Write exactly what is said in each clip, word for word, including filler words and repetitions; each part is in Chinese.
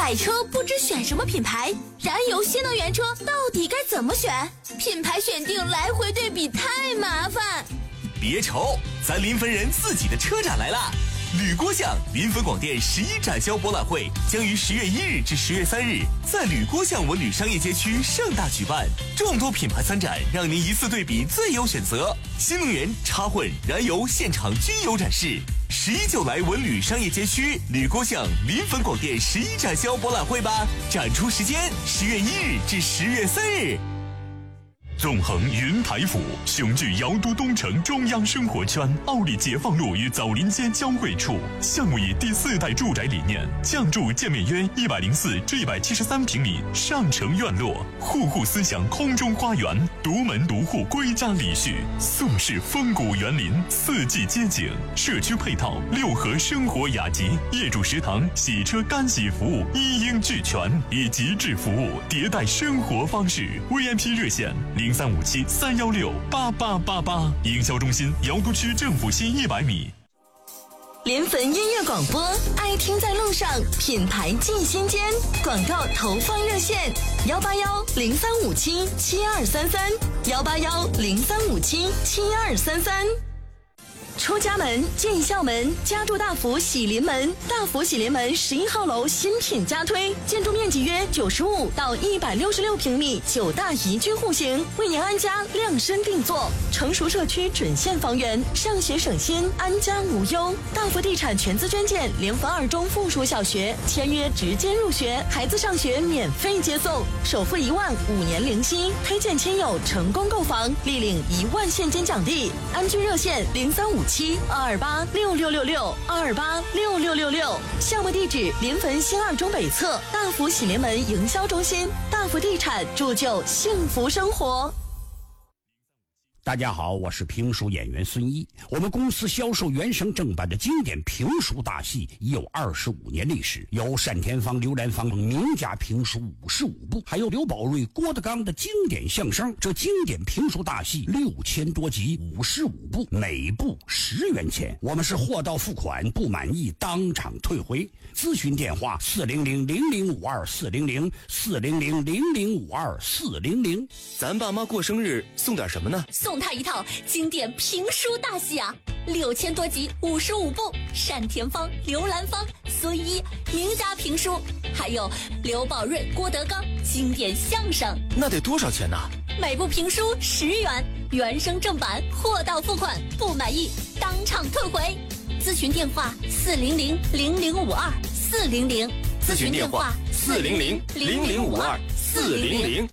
买车不知选什么品牌，燃油新能源车到底该怎么选？品牌选定来回对比太麻烦。 别愁，咱临汾人自己的车展来啦！铝锅巷临汾广电十一展销博览会将于十月一日至十月三日在铝锅巷文旅商业街区盛大举办，众多品牌参展，让您一次对比最优选择。新能源、插混、燃油现场均有展示。十一就来文旅商业街区铝锅巷临汾广电十一展销博览会吧！展出时间十月一日至十月三日。 纵横云台府，雄踞瑶都东城中央生活圈，奥里解放路与枣林街交汇处。项目以第四代住宅理念，降筑建面约一百零四至一百七十三平米上城院落，户户思想空中花园，独门独户归家礼序，宋式风谷园林，四季街景，社区配套六合生活雅集，业主食堂、洗车干洗服务一应俱全，以极致服务迭代生活方式。V I P 热线零三五七三幺六八八八八，营销中心瑶都区政府西一百米。 临汾音乐广播，爱听在路上，品牌进心间。广告投放热线：幺八幺零三五七七二三三，幺八幺零三五七七二三三。出家门进校门，家住大福喜临门。大福喜临门十一号楼新品加推，建筑面积约九十五到一百六十六平米，九大宜居户型，为您安家量身定做。成熟社区准现房源，上学省心，安家无忧。大福地产全资捐建临汾二中附属小学，签约直接入学，孩子上学免费接送，首付一万，五年零息。推荐亲友成功购房，立领一万现金奖励。安居热线零三五七二二八六六六六二二八六六六六。项目地址：临汾新二中北侧大福喜临门营销中心。大福地产铸就幸福生活。 大家好，我是评书演员孙一。我们公司销售原声正版的经典评书大戏已有二十五年历史，有单田芳、刘兰芳名家评书五十五部，还有刘宝瑞、郭德纲的经典相声。这经典评书大戏六千多集，五十五部，每部十元钱。我们是货到付款，不满意当场退回。咨询电话：四零零零零五二四零零四零零零零五二四零零。 咱爸妈过生日送点什么呢？ 送他一套经典评书大戏啊，六千多集，五十五部，单田芳、刘兰芳、孙一名家评书，还有刘宝瑞、郭德纲经典相声。 那得多少钱呢？ 每部评书十元，原声正版，货到付款，不满意当场退回。咨询电话：四零零零零五二四零零。 咨询电话：四零零零零五二四零零。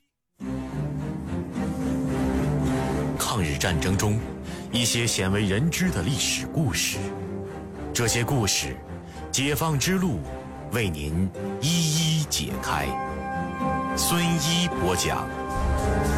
抗日战争中，一些鲜为人知的历史故事，这些故事，解放之路为您一一解开。孙一播讲。